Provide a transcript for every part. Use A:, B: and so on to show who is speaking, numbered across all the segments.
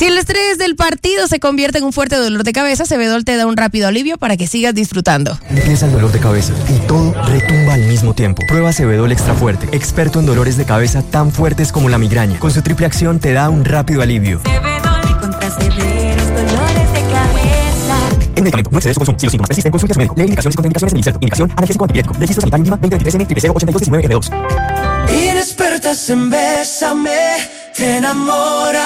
A: Si el estrés del partido se convierte en un fuerte dolor de cabeza, Cebedol te da un rápido alivio para que sigas disfrutando.
B: Empieza el dolor de cabeza y todo retumba al mismo tiempo. Prueba Cebedol Extra Fuerte, experto en dolores de cabeza tan fuertes como la migraña. Con su triple acción te da un rápido alivio.
C: Cebedol contra severos dolores de cabeza.
B: En medicamento, no excedes su consumo. Si los síntomas persisten, consulte a su médico. Lee indicaciones y contraindicaciones en el inserto. Indicación, analgésico antipirético. Registro sanitario INVIMA 2023N008219F2.
D: Inexpertas en Bésame, te enamora.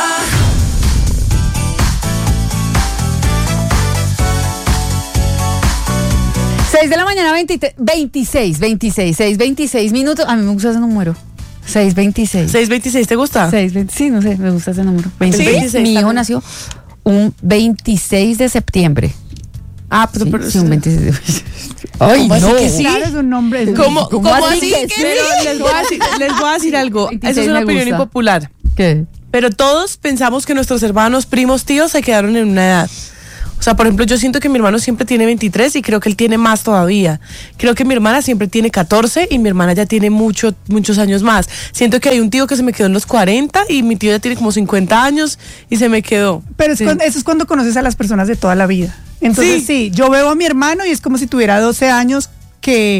E: 6 de la mañana, 26 minutos. A mí me gusta ese número. 6:26.
F: 6:26, ¿te gusta?
E: 6:26, sí, no sé, me gusta ese número. 26.
F: ¿Sí?
E: Mi hijo nació un 26 de septiembre.
F: Ah, pero
E: sí, un 26 de
A: Ay, no.
E: que sí.
G: Claro, es un nombre.
A: ¿Cómo así que sí?
F: Pero les voy a decir algo. Eso es una opinión impopular.
E: ¿Qué?
F: Pero todos pensamos que nuestros hermanos, primos, tíos se quedaron en una edad. O sea, por ejemplo, yo siento que mi hermano siempre tiene 23 y creo que él tiene más todavía. Creo que mi hermana siempre tiene 14 y mi hermana ya tiene muchos años más. Siento que hay un tío que se me quedó en los 40 y mi tío ya tiene como 50 años y se me quedó.
G: Pero eso es cuando conoces a las personas de toda la vida. Entonces sí, yo veo a mi hermano y es como si tuviera 12 años que...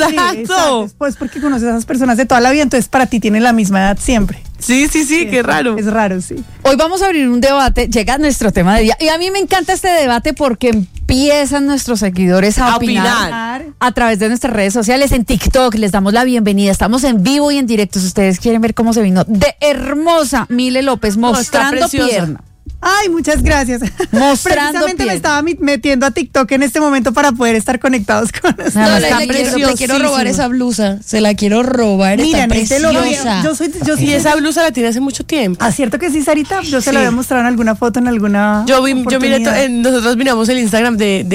F: Exacto.
G: Pues porque conoces a esas personas de toda la vida, entonces para ti tienen la misma edad siempre.
F: Sí, qué raro.
G: Es raro, sí.
E: Hoy vamos a abrir un debate, llega nuestro tema de día. Y a mí me encanta este debate porque empiezan nuestros seguidores a opinar a través de nuestras redes sociales. En TikTok les damos la bienvenida. Estamos en vivo y en directo. Si ustedes quieren ver cómo se vino de hermosa Mile López mostrando pierna.
G: Ay, muchas gracias.
E: Mostrando
G: Precisamente me estaba metiendo a TikTok en este momento para poder estar conectados con ustedes.
A: No, le quiero robar esa blusa. Se la quiero robar.
G: Mira,
A: está preciosa.
G: Yo
F: Y esa blusa la tiene hace mucho tiempo.
G: ¿Ah, cierto que sí, Sarita? Yo se la había mostrado en alguna foto, en alguna
F: Yo miré,
G: oportunidad.
F: nosotros miramos el Instagram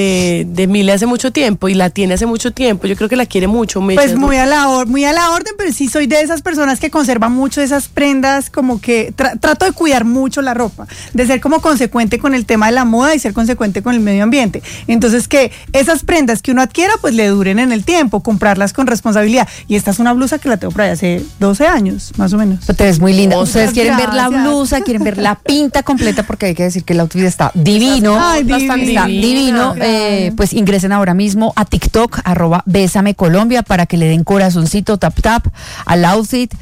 F: de Mile hace mucho tiempo y la tiene hace mucho tiempo. Yo creo que la quiere mucho.
G: Pues muy a la orden, pero sí soy de esas personas que conservan mucho esas prendas, como que trato de cuidar mucho la ropa, de ser como consecuente con el tema de la moda y ser consecuente con el medio ambiente. Entonces que esas prendas que uno adquiera pues le duren en el tiempo, comprarlas con responsabilidad. Y esta es una blusa que la tengo por ahí hace 12 años, más o menos.
E: Te ves muy linda. Ustedes quieren ver la
G: gracias.
E: blusa, quieren ver la pinta completa, porque hay que decir que el outfit está divino.
G: Ay,
E: Está divino. Pues ingresen ahora mismo a TikTok, @BésameColombia, para que le den corazoncito, tap al outfit.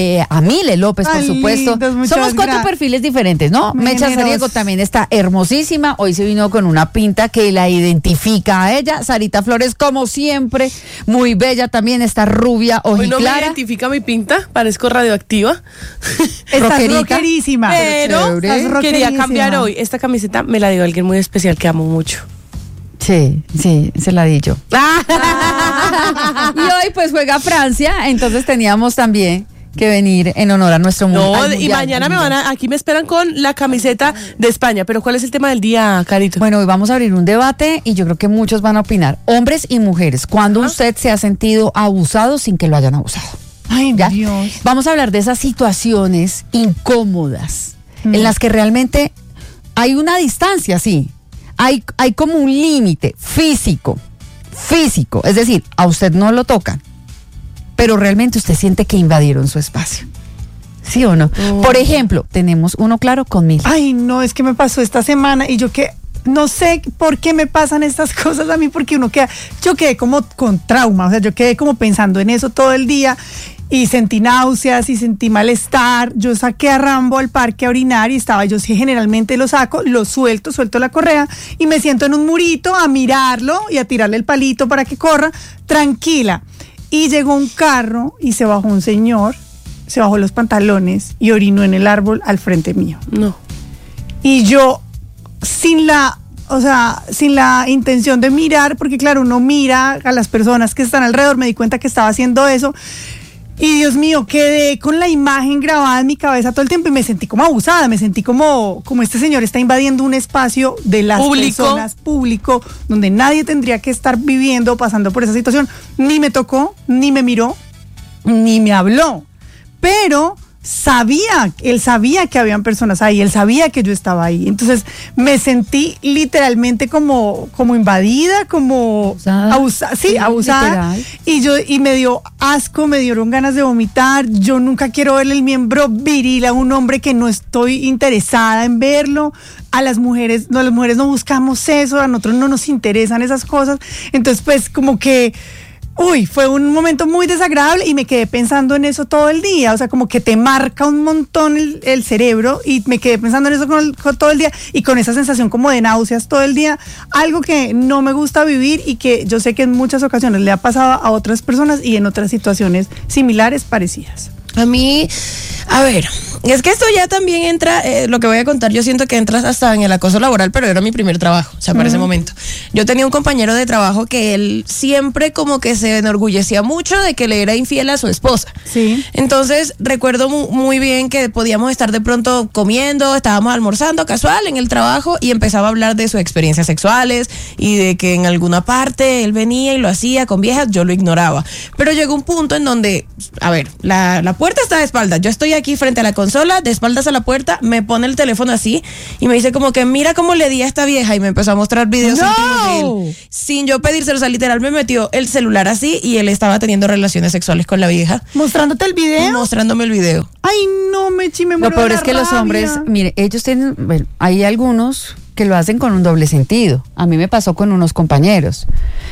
E: A Mile López, por supuesto.
G: Lindos,
E: Somos 4 perfiles diferentes, ¿no? Mecha Sariego también está hermosísima. Hoy se vino con una pinta que la identifica a ella. Sarita Flores, como siempre, muy bella también. Está rubia,
F: Hoy no me
E: ojiclara.
F: identifica mi pinta, parezco radioactiva.
G: Estás rockerísima.
F: Pero quería cambiar hoy. Esta camiseta me la dio alguien muy especial que amo mucho.
E: Sí, se la di yo. Y hoy pues juega Francia, entonces teníamos también que venir en honor a nuestro mundial.
F: Y mañana aquí me esperan con la camiseta de España. Pero ¿cuál es el tema del día, Carito?
E: Bueno, hoy vamos a abrir un debate y yo creo que muchos van a opinar. Hombres y mujeres, ¿cuándo usted se ha sentido abusado sin que lo hayan abusado?
G: Ay,
E: ¿Ya?
G: Dios.
E: Vamos a hablar de esas situaciones incómodas en las que realmente hay una distancia, sí. Hay como un límite físico. Es decir, a usted no lo tocan, pero realmente usted siente que invadieron su espacio. ¿Sí o no? Por ejemplo, tenemos uno claro con Mil.
G: Ay, no, es que me pasó esta semana y yo que no sé por qué me pasan estas cosas a mí, porque yo quedé como con trauma, o sea, yo quedé como pensando en eso todo el día y sentí náuseas y sentí malestar. Yo saqué a Rambo al parque a orinar y yo sí generalmente lo saco, lo suelto la correa y me siento en un murito a mirarlo y a tirarle el palito para que corra, tranquila. Y llegó un carro y se bajó un señor, se bajó los pantalones y orinó en el árbol al frente mío.
F: No.
G: Y yo, sin la intención de mirar, porque claro, uno mira a las personas que están alrededor, me di cuenta que estaba haciendo eso. Y Dios mío, quedé con la imagen grabada en mi cabeza todo el tiempo y me sentí como abusada, me sentí como este señor está invadiendo un espacio de las personas público, donde nadie tendría que estar viviendo, pasando por esa situación. Ni me tocó, ni me miró, ni me habló. Pero él sabía que habían personas ahí, él sabía que yo estaba ahí. Entonces me sentí literalmente como invadida, como abusada. Sí, abusada. Y me dio asco, me dieron ganas de vomitar. Yo nunca quiero verle el miembro viril a un hombre que no estoy interesada en verlo. A las mujeres no buscamos eso, a nosotros no nos interesan esas cosas. Entonces, pues, como que fue un momento muy desagradable y me quedé pensando en eso todo el día. O sea, como que te marca un montón el cerebro y me quedé pensando en eso con todo el día y con esa sensación como de náuseas todo el día. Algo que no me gusta vivir y que yo sé que en muchas ocasiones le ha pasado a otras personas y en otras situaciones similares, parecidas.
A: A mí, a ver, es que esto ya también entra, lo que voy a contar, yo siento que entras hasta en el acoso laboral, pero era mi primer trabajo, o sea, para ese momento. Yo tenía un compañero de trabajo que él siempre como que se enorgullecía mucho de que le era infiel a su esposa.
G: Sí.
A: Entonces, recuerdo muy bien que podíamos estar de pronto comiendo, estábamos almorzando casual en el trabajo y empezaba a hablar de sus experiencias sexuales y de que en alguna parte él venía y lo hacía con viejas, yo lo ignoraba. Pero llegó un punto en donde, a ver, la puerta está de espaldas, yo estoy aquí frente a la consola, de espaldas a la puerta, me pone el teléfono así y me dice como que mira cómo le di a esta vieja y me empezó a mostrar videos íntimos de él. Sin yo pedírselo, o sea, literal me metió el celular así y él estaba teniendo relaciones sexuales con la vieja.
G: ¿Mostrándote el video?
A: Mostrándome el video.
G: Ay, no, me muero.
E: Lo peor
G: de
E: es que
G: rabia.
E: los hombres, mire, ellos tienen, bueno, hay algunos que lo hacen con un doble sentido. A mí me pasó con unos compañeros.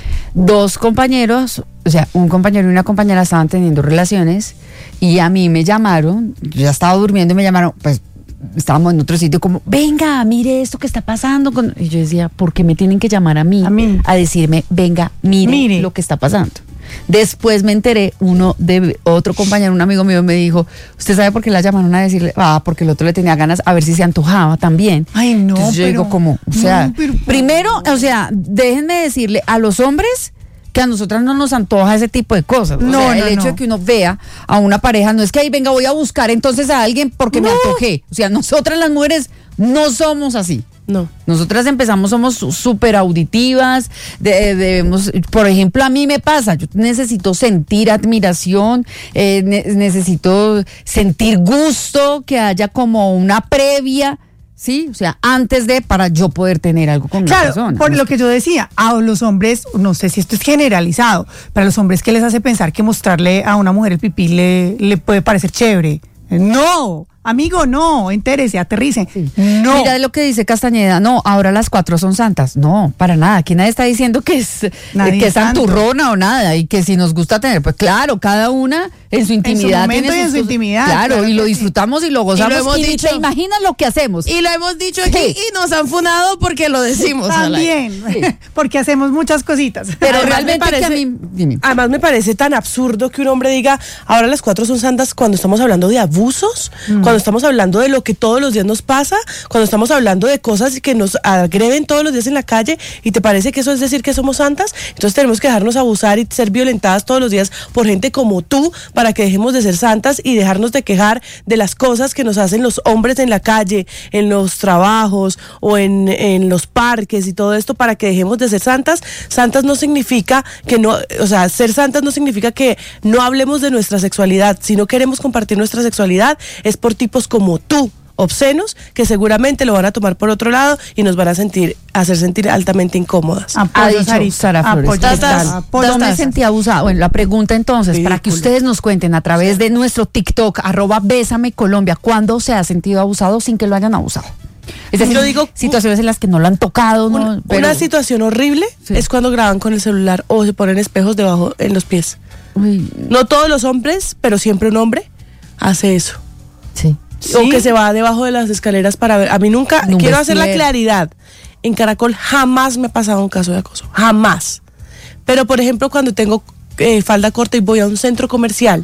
E: Dos compañeros, o sea, un compañero y una compañera estaban teniendo relaciones y a mí me llamaron, yo ya estaba durmiendo y me llamaron, pues estábamos en otro sitio como, venga, mire esto que está pasando. Y yo decía, ¿por qué me tienen que llamar a mí a decirme, venga, mire lo que está pasando? Después me enteré, otro compañero, un amigo mío me dijo, ¿usted sabe por qué la llamaron a decirle? Porque el otro le tenía ganas a ver si se antojaba también.
G: Ay, no.
E: Entonces yo digo como, o sea, primero, o sea, déjenme decirle a los hombres que a nosotras no nos antoja ese tipo de cosas. O sea, el hecho de que uno vea a una pareja, no es que ahí venga, voy a buscar entonces a alguien porque me antojé. O sea, nosotras las mujeres no somos así.
F: No.
E: Nosotras somos súper auditivas, debemos, por ejemplo, a mí me pasa, yo necesito sentir admiración, necesito sentir gusto, que haya como una previa, ¿sí? O sea, para yo poder tener algo con una persona.
G: Por lo que yo decía, a los hombres, no sé si esto es generalizado, pero a los hombres, ¿qué les hace pensar que mostrarle a una mujer el pipí le puede parecer chévere? No, amigo, no, entérese, aterrice. Sí. No.
E: Mira de lo que dice Castañeda, no, ahora las 4 son santas. No, para nada. Aquí nadie está diciendo que es santurrona o nada. Y que si nos gusta tener, pues claro, cada una en su intimidad.
G: En su momento y en su intimidad.
E: Claro, y lo disfrutamos y lo gozamos. Y lo hemos dicho. ¿Te imaginas lo que hacemos?
A: Y lo hemos dicho aquí y nos han funado porque lo decimos.
G: También, porque hacemos muchas cositas.
E: Pero realmente
F: además me parece tan absurdo que un hombre diga, ahora las 4 son santas cuando estamos hablando de abusos, cuando estamos hablando de lo que todos los días nos pasa, cuando estamos hablando de cosas que nos agreden todos los días en la calle, y te parece que eso es decir que somos santas. Entonces tenemos que dejarnos abusar y ser violentadas todos los días por gente como tú para que dejemos de ser santas y dejarnos de quejar de las cosas que nos hacen los hombres en la calle, en los trabajos o en los parques y todo esto, para que dejemos de ser santas. Santas no significa que no, o sea, ser santas no significa que no hablemos de nuestra sexualidad. Si no queremos compartir nuestra sexualidad es por tipos como tú, obscenos, que seguramente lo van a tomar por otro lado y nos van a hacer sentir altamente incómodas.
E: Ha dicho Sara Flores. No me sentí abusada. Bueno, la pregunta entonces, para que ustedes nos cuenten a través de nuestro TikTok, @BésameColombia, ¿cuándo se ha sentido abusado sin que lo hayan abusado? Es decir, yo digo, situaciones en las que no lo han tocado.
F: Una situación horrible es cuando graban con el celular o se ponen espejos debajo en los pies. Uy. No todos los hombres, pero siempre un hombre hace eso.
E: Sí.
F: O que se va debajo de las escaleras para ver. A mí nunca, quiero hacer la claridad, en Caracol jamás me ha pasado un caso de acoso, jamás. Pero por ejemplo, cuando tengo falda corta y voy a un centro comercial,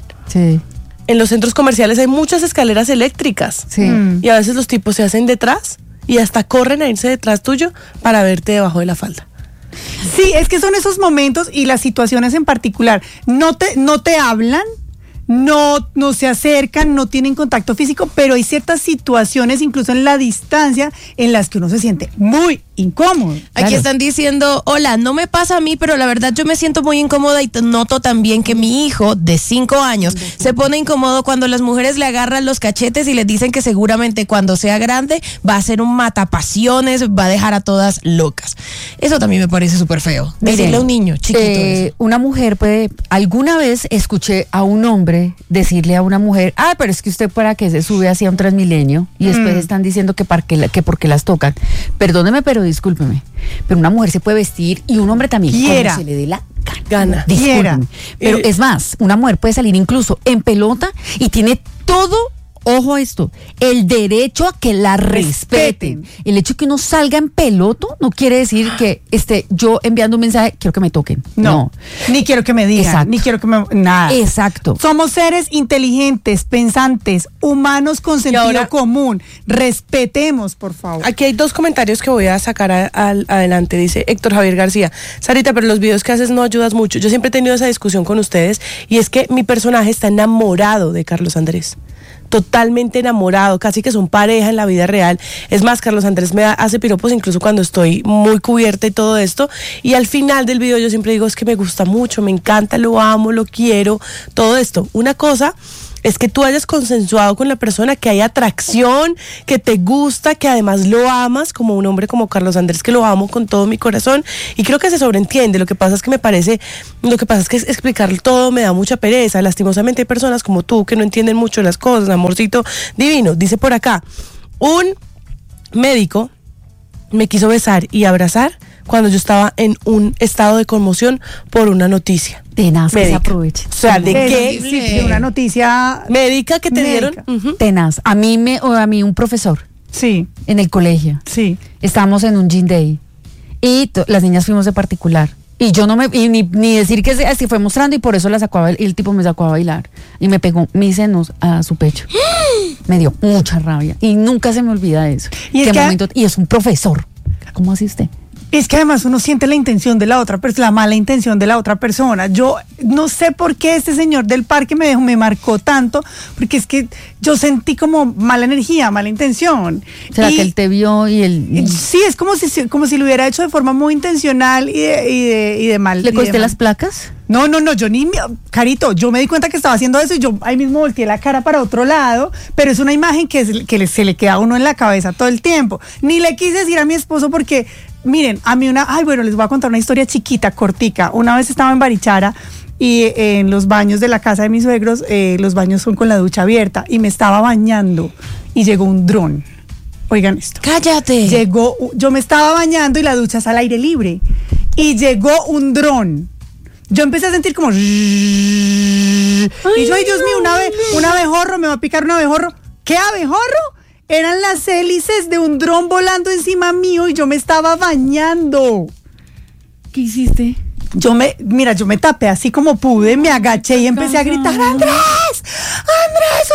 F: en los centros comerciales hay muchas escaleras eléctricas, y a veces los tipos se hacen detrás y hasta corren a irse detrás tuyo para verte debajo de la falda.
G: Sí, es que son esos momentos y las situaciones en particular. No te hablan, no se acercan, no tienen contacto físico, pero hay ciertas situaciones, incluso en la distancia, en las que uno se siente muy incómodo.
A: Aquí están diciendo, hola, no me pasa a mí, pero la verdad yo me siento muy incómoda y noto también que mi hijo de 5 años se pone incómodo cuando las mujeres le agarran los cachetes y les dicen que seguramente cuando sea grande va a ser un matapasiones, va a dejar a todas locas. Eso también me parece súper feo. Decirle a un niño chiquito eso.
E: Una mujer puede, alguna vez escuché a un hombre decirle a una mujer, pero es que usted para qué se sube así a un Transmilenio, y después están diciendo que porque las tocan. Perdóneme, pero discúlpeme, pero una mujer se puede vestir y un hombre también como se le dé la gana. Discúlpeme. Pero es más, una mujer puede salir incluso en pelota y tiene todo, ojo a esto, el derecho a que la respeten. El hecho de que uno salga en peloto no quiere decir que yo enviando un mensaje, quiero que me toquen. No.
G: Ni quiero que me digan.
E: Exacto.
G: Ni quiero que me... Nada.
E: Exacto.
G: Somos seres inteligentes, pensantes, humanos con sentido común. Respetemos, por favor.
F: Aquí hay 2 comentarios que voy a sacar adelante. Dice Héctor Javier García: Sarita, pero los videos que haces no ayudas mucho. Yo siempre he tenido esa discusión con ustedes, y es que mi personaje está enamorado de Carlos Andrés. Totalmente enamorado, casi que son pareja en la vida real. Es más, Carlos Andrés me hace piropos incluso cuando estoy muy cubierta y todo esto, y al final del video yo siempre digo, es que me gusta mucho, me encanta, lo amo, lo quiero, todo esto. Una cosa es que tú hayas consensuado con la persona, que hay atracción, que te gusta, que además lo amas, como un hombre como Carlos Andrés, que lo amo con todo mi corazón, y creo que se sobreentiende. Lo que pasa es que explicar todo me da mucha pereza. Lastimosamente hay personas como tú que no entienden mucho las cosas. Amorcito divino, dice por acá, un médico me quiso besar y abrazar cuando yo estaba en un estado de conmoción por una noticia.
E: Tenaz, que se aproveche.
G: O sea, ¿de qué? Sí, de una noticia
F: médica que te dieron.
E: Tenaz. A mí un profesor.
G: Sí.
E: En el colegio.
G: Sí.
E: Estábamos en un gym day y las niñas fuimos de particular. Y yo ni decir que así fue mostrando, y por eso el tipo me sacó a bailar y me pegó mis senos a su pecho. Me dio mucha rabia y nunca se me olvida eso. Y es un profesor. ¿Cómo así usted?
G: Es que además uno siente la intención de la otra persona, la mala intención de la otra persona. Yo no sé por qué este señor del parque me marcó tanto, porque es que yo sentí como mala energía, mala intención.
E: ¿Será que él te vio y él...?
G: Sí, es como si lo hubiera hecho de forma muy intencional y de mal.
E: ¿Le costé las placas?
G: No, yo Carito, yo me di cuenta que estaba haciendo eso y yo ahí mismo volteé la cara para otro lado, pero es una imagen que se le queda a uno en la cabeza todo el tiempo. Ni le quise decir a mi esposo porque, miren, a mí les voy a contar una historia chiquita, cortica. Una vez estaba en Barichara y en los baños de la casa de mis suegros, los baños son con la ducha abierta, y me estaba bañando y llegó un dron. Oigan esto.
A: ¡Cállate!
G: Yo me estaba bañando y la ducha es al aire libre, y llegó un dron. Yo empecé a sentir como... y yo, ay Dios mío, un abejorro, me va a picar un abejorro. ¿Qué abejorro? Eran las hélices de un dron volando encima mío y yo me estaba bañando.
E: ¿Qué hiciste?
G: Yo me tapé así como pude, me agaché y empecé a gritar, ¡Andrés! ¡Andrés,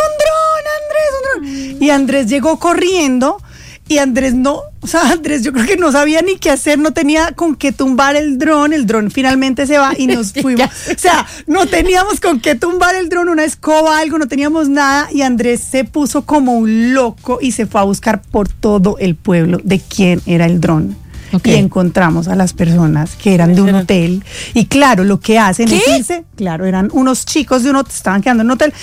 G: un dron! Y Andrés llegó corriendo. Y Andrés yo creo que no sabía ni qué hacer, no tenía con qué tumbar el dron finalmente se va y nos fuimos. O sea, no teníamos con qué tumbar el dron, una escoba, algo, no teníamos nada, y Andrés se puso como un loco y se fue a buscar por todo el pueblo de quién era el dron. Okay. Y encontramos a las personas que eran de un hotel, y claro, lo que hacen es irse, claro, eran unos chicos de un hotel, estaban quedando en un hotel,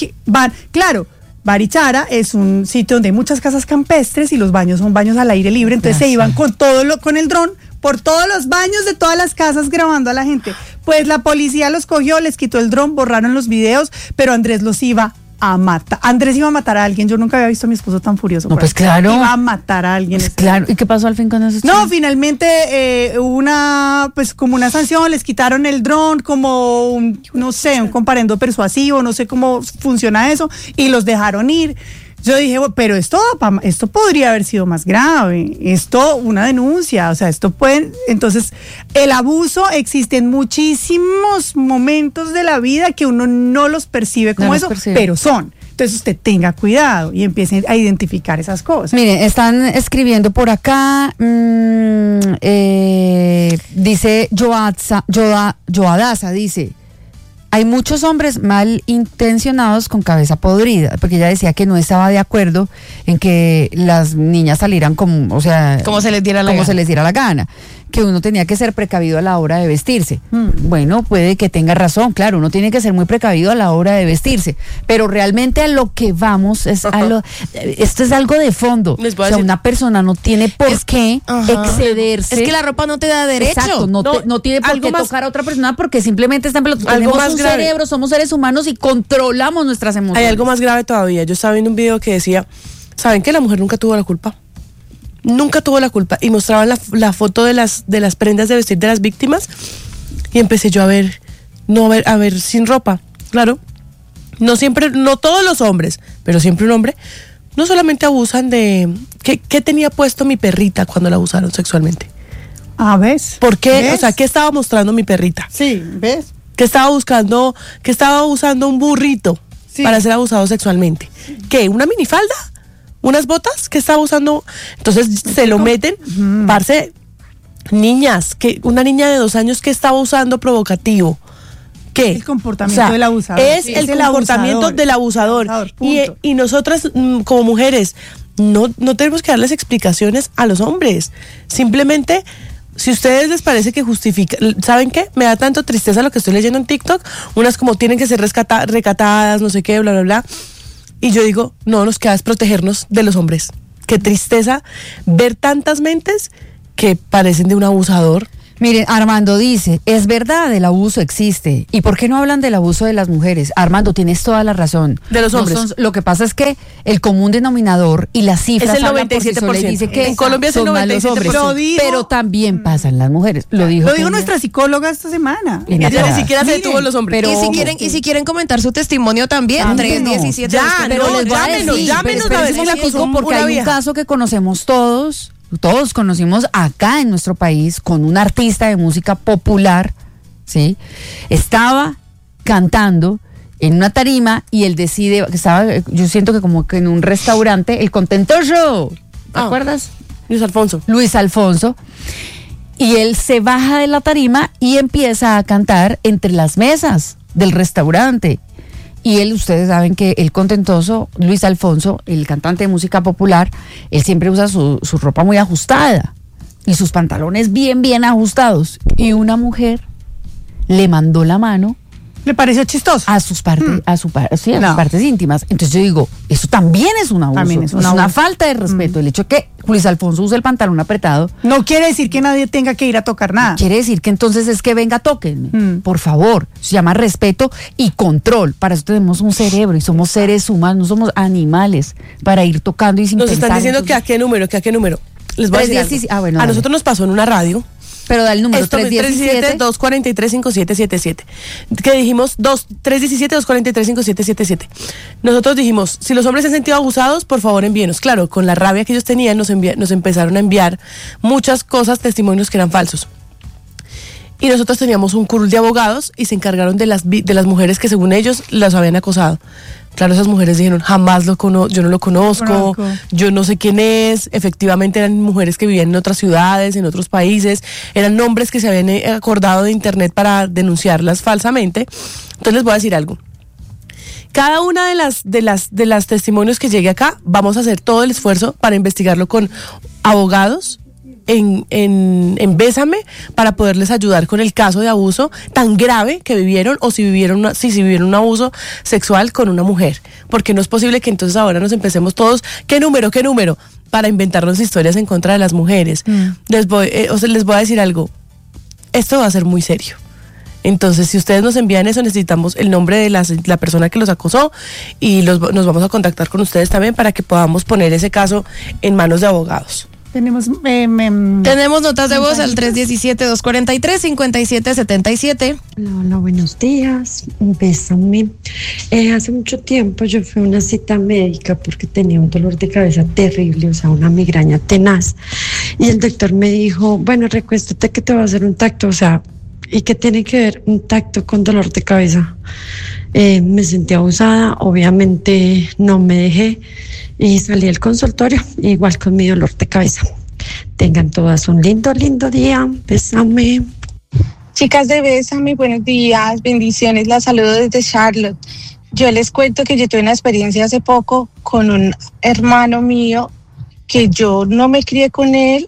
G: Barichara es un sitio donde hay muchas casas campestres y los baños son baños al aire libre, entonces se iban con con el dron por todos los baños de todas las casas grabando a la gente. Pues la policía los cogió, les quitó el dron, borraron los videos, pero Andrés los iba a matar. Andrés iba a matar a alguien. Yo nunca había visto a mi esposo tan furioso.
E: No, pues claro.
G: Iba a matar a alguien.
E: Pues claro. ¿Y qué pasó al fin con eso?
G: No, finalmente como una sanción, les quitaron el dron, como un comparendo persuasivo, no sé cómo funciona eso, y los dejaron ir. Yo dije, pero esto podría haber sido más grave, una denuncia, o sea, entonces, el abuso existe en muchísimos momentos de la vida que uno no los percibe como eso, pero son. Entonces usted tenga cuidado y empiece a identificar esas cosas.
E: Miren, están escribiendo por acá, dice Joadaza, dice, hay muchos hombres mal intencionados con cabeza podrida, porque ella decía que no estaba de acuerdo en que las niñas salieran como, o sea,
A: Como se les diera la gana.
E: se les diera la gana, que uno tenía que ser precavido a la hora de vestirse. Bueno, puede que tenga razón, claro, uno tiene que ser muy precavido a la hora de vestirse, pero realmente a lo que vamos es esto es algo de fondo.
F: Les
E: O
F: voy a
E: sea,
F: decir-
E: una persona no tiene por qué excederse.
A: Es que la ropa no te da derecho.
E: Exacto, no tiene por
F: algo
E: qué
F: más-
E: tocar a otra persona porque simplemente está en pelota.
F: Algo
E: Tenemos
F: más
E: un
F: grave.
E: cerebro, somos seres humanos y controlamos nuestras emociones.
F: Hay algo más grave todavía. Yo estaba viendo un video que decía, ¿saben que la mujer nunca tuvo la culpa? Nunca tuvo la culpa. Y mostraban la foto de las prendas de vestir de las víctimas. Y empecé yo a ver sin ropa. Claro. No siempre, no todos los hombres, pero siempre un hombre, no solamente abusan de... ¿Qué tenía puesto mi perrita cuando la abusaron sexualmente?
G: ¿Ves?
F: ¿Por qué?
G: ¿Ves?
F: O sea, ¿qué estaba mostrando mi perrita?
G: Sí, ¿ves?
F: Que estaba usando un burrito
G: Sí.
F: para ser abusado sexualmente. ¿Qué? ¿Una minifalda? ¿Unas botas? ¿Qué estaba usando? Entonces se lo meten, parce, niñas, una niña de 2 años que estaba usando provocativo. ¿Qué?
G: El comportamiento del abusador.
F: Es
G: Sí,
F: el
G: es el
F: comportamiento
G: abusador.
F: del abusador.
G: Punto.
F: Y nosotras, como mujeres, no tenemos que darles explicaciones a los hombres. Simplemente, si a ustedes les parece que justifica, ¿saben qué? Me da tanto tristeza lo que estoy leyendo en TikTok. Unas como tienen que ser recatadas, no sé qué, bla, bla, bla. Y yo digo, no, nos queda es protegernos de los hombres. Qué tristeza ver tantas mentes que parecen de un abusador.
E: Miren, Armando dice, es verdad, el abuso existe. ¿Y por qué no hablan del abuso de las mujeres? Armando, tienes toda la razón.
F: De los
E: No
F: hombres.
E: lo que pasa es que el común denominador y las cifras
F: Es el
E: hablan por sí solas,
F: 97%.
E: dice que
F: En Colombia es el
E: son más los
F: 97%.
E: hombres.
G: Lo digo-
E: Pero también pasan las mujeres. Lo dijo
G: nuestra psicóloga esta semana.
E: Lina
F: Ella ni
E: Parada.
F: siquiera se detuvo en los hombres.
E: Pero-
A: Y si quieren comentar su testimonio también,
E: Llámenos.
A: 317.
F: Ya,
E: Pero
F: no,
E: les voy a
F: llámenos,
E: decir,
F: llámenos
E: pero
F: a ver
E: espérense
F: si la
E: un momentico,
F: acusó
E: porque
F: una
E: hay un
F: vieja.
E: caso que conocemos todos conocimos acá en nuestro país con un artista de música popular, ¿sí? Estaba cantando en una tarima y él decide, yo siento que como que en un restaurante, el Contentoso, ¿te acuerdas?
F: Luis Alfonso.
E: Luis Alfonso, y él se baja de la tarima y empieza a cantar entre las mesas del restaurante. Y ustedes saben que el Contentoso, Luis Alfonso, el cantante de música popular, él siempre usa su ropa muy ajustada y sus pantalones bien, bien ajustados. Y una mujer le mandó la mano
G: ¿Le pareció chistoso?
E: a sus partes, a sus
G: No.
E: partes íntimas. Entonces yo digo, eso también es un abuso,
G: También es un
E: una
G: abuso.
E: falta de respeto. El hecho de que Luis Alfonso use el pantalón apretado
G: No quiere decir que nadie tenga que ir a tocar nada.
E: quiere decir que entonces es que venga, tóquenme, por favor. Se llama respeto y control. Para eso tenemos un cerebro y somos seres humanos, no somos animales para ir tocando y sin
F: Nos
E: pensar.
F: están diciendo
E: Entonces,
F: que a qué número. Les voy a decir
E: 317.
F: algo.
E: Bueno,
F: a
E: dale.
F: nosotros nos pasó en una radio.
E: pero da el número
F: Esto,
E: 317.
F: 317-243-5777. Que dijimos 317-243-5777. Nosotros dijimos, si los hombres se han sentido abusados, por favor envíenos. Claro, con la rabia que ellos tenían, nos empezaron a enviar muchas cosas, testimonios que eran falsos. Y nosotros teníamos un curul de abogados y se encargaron de las mujeres que según ellos las habían acosado. Claro, esas mujeres dijeron, jamás yo no lo conozco, yo no sé quién es. Efectivamente eran mujeres que vivían en otras ciudades, en otros países, eran nombres que se habían acordado de internet para denunciarlas falsamente. Entonces les voy a decir algo. Cada una de las testimonios que llegue acá, vamos a hacer todo el esfuerzo para investigarlo con abogados en Bésame para poderles ayudar con el caso de abuso tan grave que vivieron o si vivieron un abuso sexual con una mujer. Porque no es posible que entonces ahora nos empecemos todos, ¿qué número? Para inventarnos historias en contra de las mujeres. Les voy a decir algo, esto va a ser muy serio. Entonces, si ustedes nos envían eso, necesitamos el nombre de la persona que los acosó y nos vamos a contactar con ustedes también para que podamos poner ese caso en manos de abogados.
G: Tenemos
A: notas de voz al 317-243-5777.
H: Hola, buenos días. Bésame. Hace mucho tiempo yo fui a una cita médica porque tenía un dolor de cabeza terrible, o sea, una migraña tenaz. Y el doctor me dijo, bueno, recuéstate que te va a hacer un tacto, o sea, ¿y qué tiene que ver un tacto con dolor de cabeza? Me sentí abusada, obviamente no me dejé y salí del consultorio, igual con mi dolor de cabeza. Tengan todas un lindo día. Bésame.
I: Chicas de Bésame, buenos días, bendiciones, las saludo desde Charlotte. Yo les cuento que yo tuve una experiencia hace poco con un hermano mío que yo no me crié con él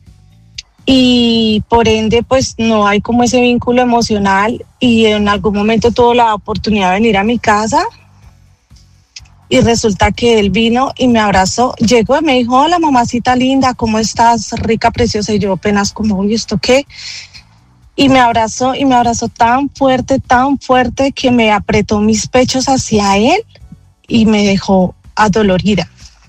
I: y por ende pues no hay como ese vínculo emocional, y en algún momento tuvo la oportunidad de venir a mi casa y resulta que él vino y me abrazó, llegó y me dijo: hola mamacita linda, ¿cómo estás? Rica, preciosa. Y yo apenas como, uy, ¿esto qué? Y me abrazó tan fuerte que me apretó mis pechos hacia él y me dejó adolorida.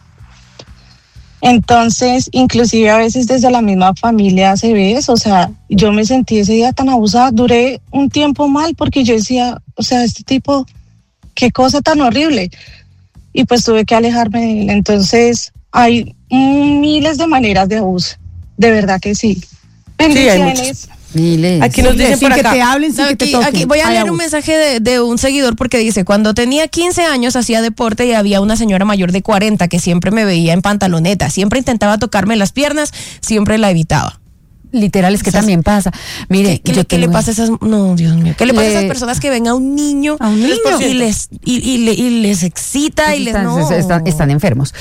I: Entonces, inclusive a veces desde la misma familia se ve eso, o sea, yo me sentí ese día tan abusada, duré un tiempo mal porque yo decía, o sea, este tipo, qué cosa tan horrible, y pues tuve que alejarme de él. Entonces, hay miles de maneras de abuso, de verdad que sí. Bendiciones.
F: Aquí nos dicen
G: sin
F: por
G: que
F: acá.
G: te hablen, sin que te toquen.
A: Aquí voy a leer un mensaje de un seguidor porque dice: cuando tenía 15 años hacía deporte y había una señora mayor de 40 que siempre me veía en pantaloneta, siempre intentaba tocarme las piernas, siempre la evitaba.
E: Literal, es que también pasa. Mire,
A: ¿Qué le pasa a esas? No, Dios mío. ¿Qué le pasa a esas personas que ven a un niño, y les excita y les no?
E: Están enfermos.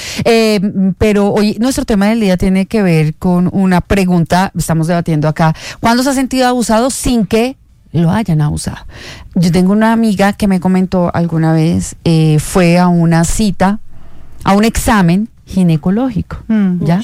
E: Pero hoy nuestro tema del día tiene que ver con una pregunta. Estamos debatiendo acá: ¿cuándo se ha sentido abusado sin que lo hayan abusado? Yo tengo una amiga que me comentó alguna vez, fue a una cita, a un examen ginecológico, ¿ya?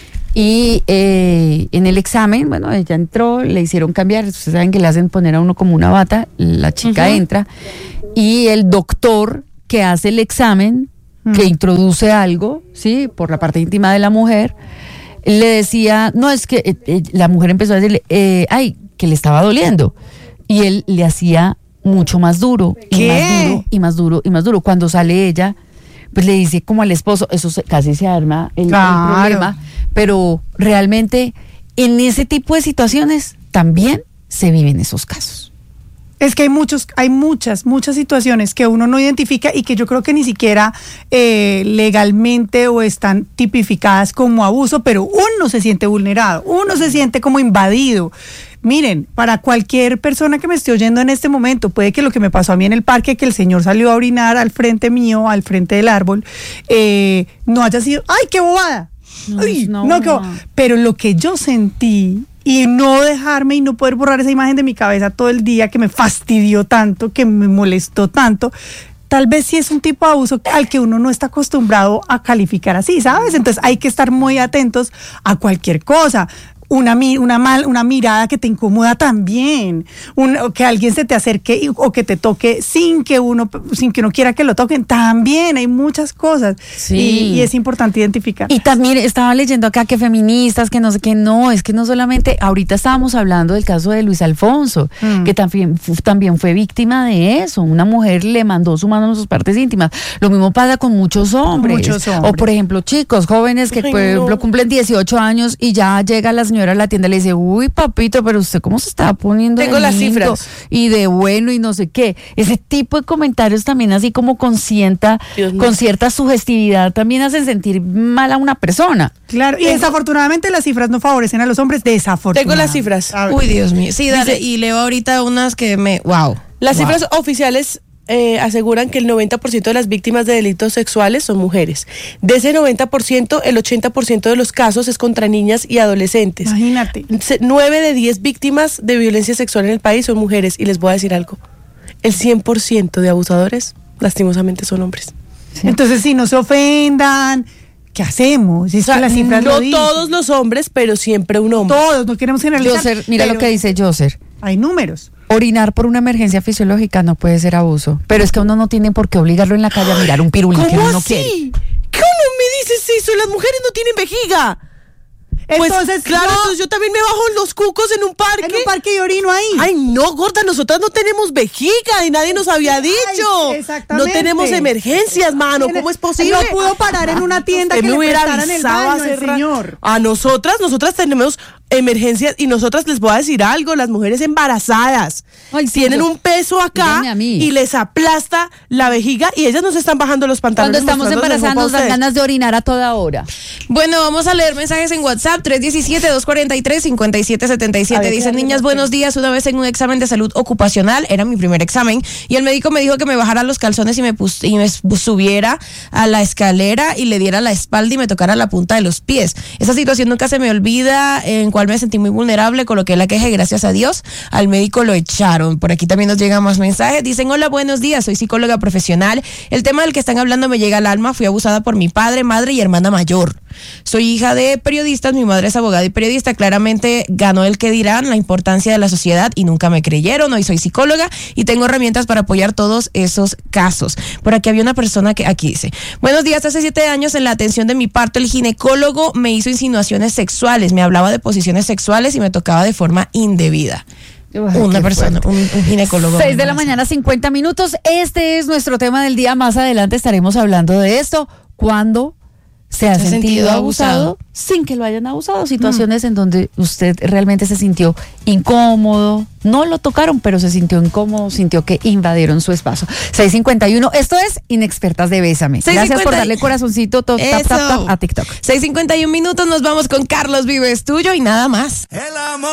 E: Y en el examen, bueno, ella entró, le hicieron cambiar, ustedes saben que le hacen poner a uno como una bata, la chica entra, y el doctor que hace el examen, que introduce algo, ¿sí?, por la parte íntima de la mujer, le decía, no, es que la mujer empezó a decirle, que le estaba doliendo, y él le hacía mucho más duro, y más duro, y más duro, y más duro. Cuando sale ella, pues le dice como al esposo, eso casi se arma el problema, pero realmente en ese tipo de situaciones también se viven esos casos.
G: Es que hay muchas situaciones que uno no identifica y que yo creo que ni siquiera legalmente o están tipificadas como abuso, pero uno se siente vulnerado, uno se siente como invadido. Miren, para cualquier persona que me esté oyendo en este momento, puede que lo que me pasó a mí en el parque, que el señor salió a orinar al frente mío, al frente del árbol, no haya sido, ¡ay, qué bobada! Pero lo que yo sentí, y no dejarme y no poder borrar esa imagen de mi cabeza todo el día, que me fastidió tanto, que me molestó tanto, tal vez sí es un tipo de abuso al que uno no está acostumbrado a calificar así, ¿sabes? Entonces hay que estar muy atentos a cualquier cosa. Una mirada que te incomoda también, que alguien se te acerque o que te toque sin que uno quiera que lo toquen, también hay muchas cosas.
E: Sí.
G: Y es importante identificar.
E: Y también estaba leyendo acá que feministas, que no sé qué, no, es que no solamente, ahorita estábamos hablando del caso de Luis Alfonso, que también fue víctima de eso, una mujer le mandó su mano en sus partes íntimas. Lo mismo pasa con muchos hombres. O por ejemplo, chicos, jóvenes que por ejemplo cumplen 18 años y ya llega la señora a la tienda y le dice, uy papito, pero usted cómo se está poniendo
F: tengo
E: de
F: las
E: lindo
F: cifras
E: y de bueno y no sé qué. Ese tipo de comentarios también así como con cierta sugestividad también hacen sentir mal a una persona.
G: Claro, y desafortunadamente las cifras no favorecen a los hombres, desafortunadamente.
F: Tengo las cifras.
A: Uy, Dios mío. Sí, dale, y leo ahorita unas que
F: Las cifras oficiales aseguran que el 90% de las víctimas de delitos sexuales son mujeres. De ese 90%, el 80% de los casos es contra niñas y adolescentes.
G: Imagínate.
F: 9 de 10 víctimas de violencia sexual en el país son mujeres. Y les voy a decir algo. El 100% de abusadores, lastimosamente, son hombres.
G: Sí. Entonces, si no se ofendan, ¿qué hacemos? Es que las cifras
F: no todos los hombres, pero siempre un hombre.
G: Todos, no queremos generalizar.
E: Yoser, mira lo que dice Yoser.
G: Hay números.
E: Orinar por una emergencia fisiológica no puede ser abuso, pero es que uno no tiene por qué obligarlo en la calle a mirar un pirulín que uno no quiere.
F: ¿Cómo me dices eso? Las mujeres no tienen vejiga.
G: Entonces,
F: pues, claro, entonces yo también me bajo los cucos en un parque.
G: En un parque y orino ahí.
F: Ay, no, gorda, nosotras no tenemos vejiga y nadie nos había dicho.
G: Exactamente.
F: No tenemos emergencias, mano. ¿Cómo es posible?
G: No pudo parar en una tienda que
F: me
G: le
F: hubiera
G: prestaran el baño, señor.
F: A nosotras tenemos emergencias y nosotras les voy a decir algo, las mujeres embarazadas tienen un peso acá y les aplasta la vejiga y ellas no se están bajando los pantalones.
E: Cuando estamos embarazadas nos dan ganas de orinar a toda hora.
A: Bueno, vamos a leer mensajes en WhatsApp. WhatsApp 317-243-5777. Dicen, niñas, buenos días. Una vez en un examen de salud ocupacional, era mi primer examen, y el médico me dijo que me bajara los calzones y me subiera a la escalera y le diera la espalda y me tocara la punta de los pies. Esa situación nunca se me olvida, en cual me sentí muy vulnerable, coloqué la queja y gracias a Dios al médico lo echaron. Por aquí también nos llegan más mensajes. Dicen, hola, buenos días, soy psicóloga profesional. El tema del que están hablando me llega al alma. Fui abusada por mi padre, madre y hermana mayor. Soy hija de periodistas, mi madre es abogada y periodista. Claramente ganó el que dirán, la importancia de la sociedad, y nunca me creyeron. Hoy soy psicóloga y tengo herramientas para apoyar todos esos casos. Por aquí había una persona que aquí dice, buenos días, hace 7 años en la atención de mi parto el ginecólogo me hizo insinuaciones sexuales, me hablaba de posiciones sexuales y me tocaba de forma indebida. Una persona, un ginecólogo.
E: 6 de la mañana, 50 minutos. Este es nuestro tema del día. Más adelante estaremos hablando de esto. ¿Cuándo se ha sentido abusado sin que lo hayan abusado? Situaciones en donde usted realmente se sintió incómodo, no lo tocaron, pero se sintió incómodo, sintió que invadieron su espacio. 6:51, esto es Inexpertas de Bésame. Gracias por darle corazoncito tap, tap, tap, a TikTok.
A: 6:51 minutos, nos vamos con Carlos Vives, tuyo y nada más.
D: El amor